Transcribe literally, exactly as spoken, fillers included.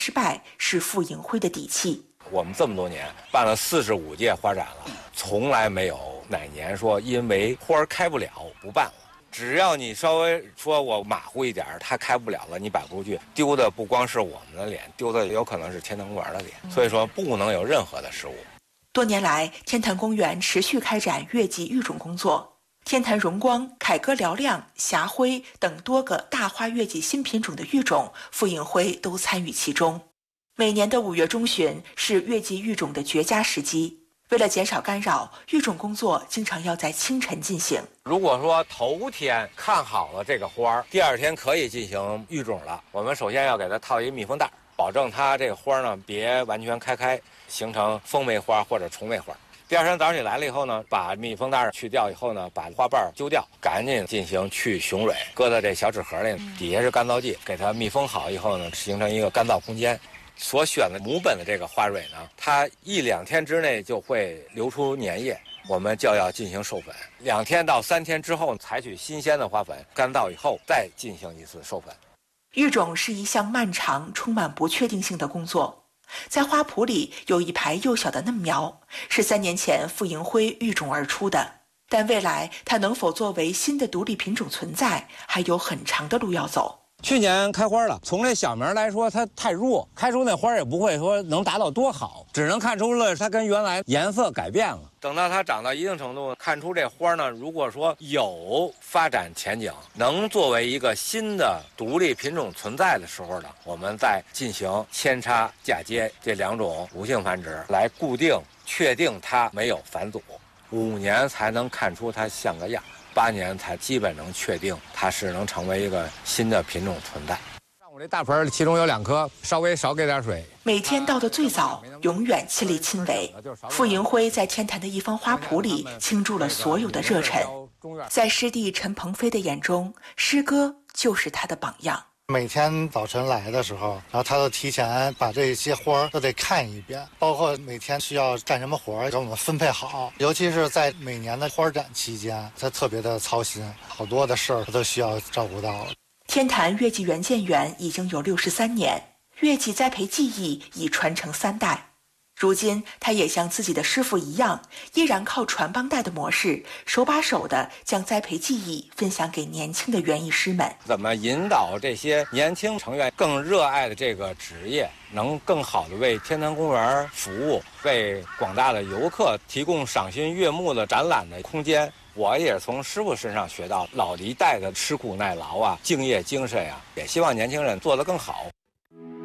失败是傅颖辉的底气。 我们这么多年办了四十五届花展了，从来没有哪年说因为花儿开不了不办了。只要你稍微说我马虎一点，它开不了了，你摆不出去，丢的不光是我们的脸，丢的有可能是天坛公园的脸。所以说不能有任何的失误。 多年来，天坛公园持续开展月季育种工作，天坛荣光、凯歌嘹亮、霞辉等多个大花月季新品种的育种，傅颖辉都参与其中。每年的五月中旬是月季育种的绝佳时机。为了减少干扰，育种工作经常要在清晨进行。 如果说头天看好了这个花，第二天可以进行育种了，我们首先要给它套一密封袋，保证它这个花呢别完全开开，形成风梅花或者虫梅花。第二天早上起来了以后呢，把密封袋去掉以后呢，把花瓣揪掉，赶紧进行去雄蕊，搁在这小纸盒里，底下是干燥剂，给它密封好以后呢，形成一个干燥空间。所选的母本的这个花蕊呢，它一两天之内就会流出粘液，我们就要进行授粉。两天到三天之后，采取新鲜的花粉，干燥以后再进行一次授粉。 育种是一项漫长、充满不确定性的工作。在花圃里有一排幼小的嫩苗，是三年前傅颖辉育种而出的。但未来它能否作为新的独立品种存在，还有很长的路要走。 去年开花了，从这小苗来说，它太弱，开出那花也不会说能达到多好，只能看出了它跟原来颜色改变了。 等到它长到一定程度，看出这花呢，如果说有发展前景，能作为一个新的独立品种存在的时候呢，我们再进行扦插、嫁接这两种无性繁殖，来固定、确定它没有返祖。五年才能看出它像个样。八年才基本能确定它是能成为一个新的品种存在。 像我这大盆其中有两颗，稍微少给点水。 每天到的最早，永远亲力亲为。傅颖辉在天坛的一方花圃里倾注了所有的热忱。在师弟陈鹏飞的眼中，师哥就是他的榜样。 每天早晨来的时候，然后他都提前把这些花都得看一遍，包括每天需要干什么活给我们分配好。尤其是在每年的花展期间，他特别的操心，好多的事儿他都需要照顾到。 天坛月季园建园已经有六十三年，月季栽培技艺已传承三代。如今，他也像自己的师傅一样，依然靠传帮带的模式，手把手地将栽培技艺分享给年轻的园艺师们。 怎么引导这些年轻成员更热爱的这个职业，能更好地为天坛公园服务，为广大的游客提供赏心悦目的展览的空间？我也从师傅身上学到老一代的吃苦耐劳啊、敬业精神啊，也希望年轻人做得更好。